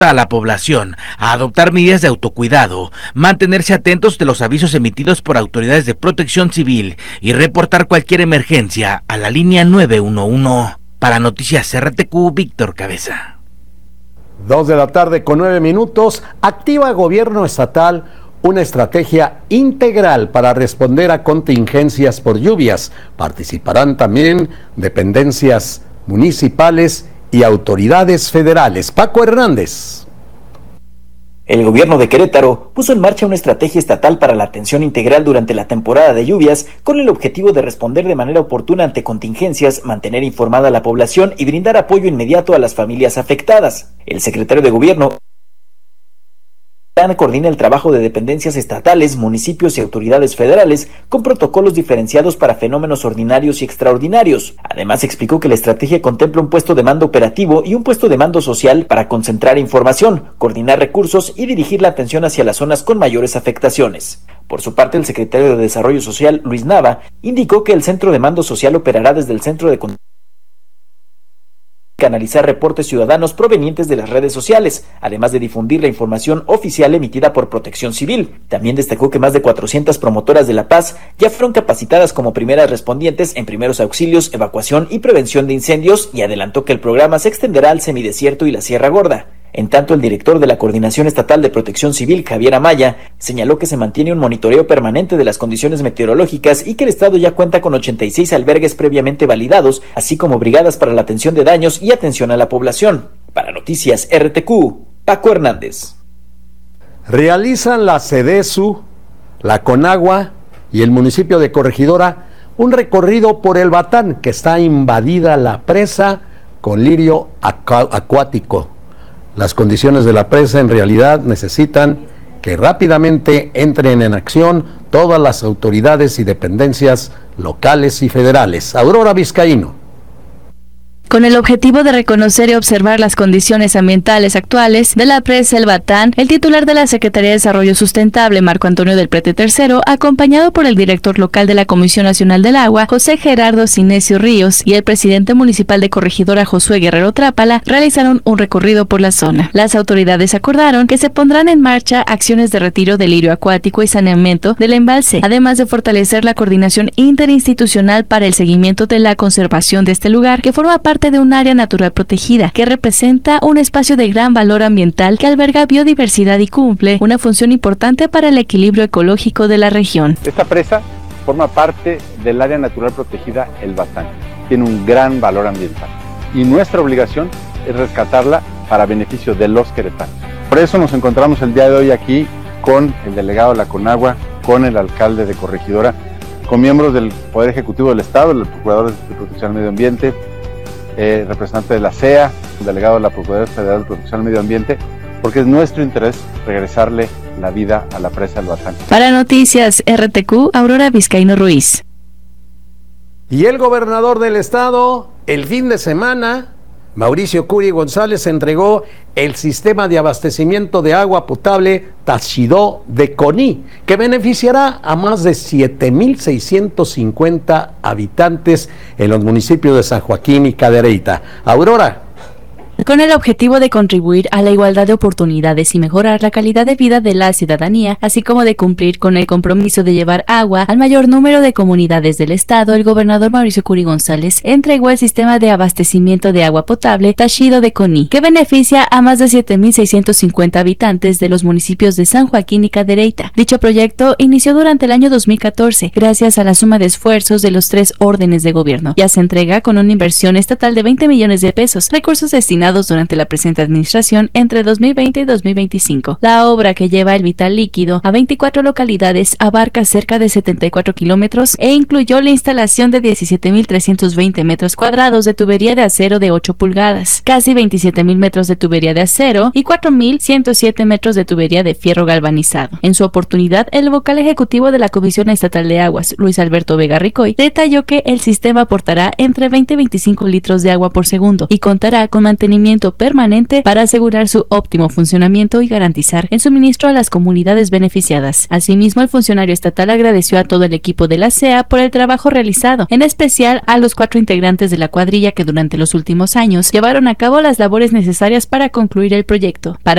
a la población a adoptar medidas de autocuidado, mantenerse atentos de los avisos emitidos por autoridades de protección civil y reportar cualquier emergencia a la línea 911. Para Noticias RTQ, Víctor Cabeza. 2:09 p.m. Activa gobierno estatal una estrategia integral para responder a contingencias por lluvias. Participarán también dependencias municipales y autoridades federales. Paco Hernández. El gobierno de Querétaro puso en marcha una estrategia estatal para la atención integral durante la temporada de lluvias con el objetivo de responder de manera oportuna ante contingencias, mantener informada a la población y brindar apoyo inmediato a las familias afectadas. El secretario de Gobierno coordina el trabajo de dependencias estatales, municipios y autoridades federales con protocolos diferenciados para fenómenos ordinarios y extraordinarios. Además, explicó que la estrategia contempla un puesto de mando operativo y un puesto de mando social para concentrar información, coordinar recursos y dirigir la atención hacia las zonas con mayores afectaciones. Por su parte, el secretario de Desarrollo Social, Luis Nava, indicó que el Centro de Mando Social operará desde el Centro de canalizar reportes ciudadanos provenientes de las redes sociales, además de difundir la información oficial emitida por Protección Civil. También destacó que más de 400 promotoras de la paz ya fueron capacitadas como primeras respondientes en primeros auxilios, evacuación y prevención de incendios, y adelantó que el programa se extenderá al semidesierto y la Sierra Gorda. En tanto, el director de la Coordinación Estatal de Protección Civil, Javier Amaya, señaló que se mantiene un monitoreo permanente de las condiciones meteorológicas y que el estado ya cuenta con 86 albergues previamente validados, así como brigadas para la atención de daños y atención a la población. Para Noticias RTQ, Paco Hernández. Realizan la SEDESU, la Conagua y el municipio de Corregidora un recorrido por el Batán, que está invadida la presa con lirio acuático. Las condiciones de la presa en realidad necesitan que rápidamente entren en acción todas las autoridades y dependencias locales y federales. Aurora Vizcaíno. Con el objetivo de reconocer y observar las condiciones ambientales actuales de la presa El Batán, el titular de la Secretaría de Desarrollo Sustentable, Marco Antonio del Prete III, acompañado por el director local de la Comisión Nacional del Agua, José Gerardo Cinesio Ríos, y el presidente municipal de Corregidora, Josué Guerrero Trápala, realizaron un recorrido por la zona. Las autoridades acordaron que se pondrán en marcha acciones de retiro del lirio acuático y saneamiento del embalse, además de fortalecer la coordinación interinstitucional para el seguimiento de la conservación de este lugar, que forma parte de un área natural protegida que representa un espacio de gran valor ambiental que alberga biodiversidad y cumple una función importante para el equilibrio ecológico de la región. Esta presa forma parte del área natural protegida El Batán. Tiene un gran valor ambiental y nuestra obligación es rescatarla para beneficio de los queretanos. Por eso nos encontramos el día de hoy aquí con el delegado de la Conagua, con el alcalde de Corregidora, con miembros del Poder Ejecutivo del Estado, el Procurador de Protección al Medio Ambiente, representante de la CEA, delegado de la Procuraduría Federal de Protección al Medio Ambiente, porque es nuestro interés regresarle la vida a la presa El Batán. Para Noticias RTQ, Aurora Vizcaíno Ruiz. Y el gobernador del estado, el fin de semana, Mauricio Curi González, entregó el sistema de abastecimiento de agua potable Taxidó de Coní, que beneficiará a más de 7,650 habitantes en los municipios de San Joaquín y Cadereyta. Aurora. Con el objetivo de contribuir a la igualdad de oportunidades y mejorar la calidad de vida de la ciudadanía, así como de cumplir con el compromiso de llevar agua al mayor número de comunidades del estado, el gobernador Mauricio Curi González entregó el sistema de abastecimiento de agua potable Taxidó de Coní, que beneficia a más de 7,650 habitantes de los municipios de San Joaquín y Cadereyta. Dicho proyecto inició durante el año 2014, gracias a la suma de esfuerzos de los 3 órdenes de gobierno. Ya se entrega con una inversión estatal de 20 millones de pesos, recursos destinados durante la presente administración entre 2020 y 2025. La obra, que lleva el vital líquido a 24 localidades, abarca cerca de 74 kilómetros e incluyó la instalación de 17,320 metros cuadrados de tubería de acero de 8 pulgadas, casi 27,000 metros de tubería de acero y 4,107 metros de tubería de fierro galvanizado. En su oportunidad, el vocal ejecutivo de la Comisión Estatal de Aguas, Luis Alberto Vega Ricoy, detalló que el sistema aportará entre 20 y 25 litros de agua por segundo y contará con mantenimiento mantenimiento permanente para asegurar su óptimo funcionamiento y garantizar el suministro a las comunidades beneficiadas. Asimismo, el funcionario estatal agradeció a todo el equipo de la CEA por el trabajo realizado, en especial a los 4 integrantes de la cuadrilla que durante los últimos años llevaron a cabo las labores necesarias para concluir el proyecto. Para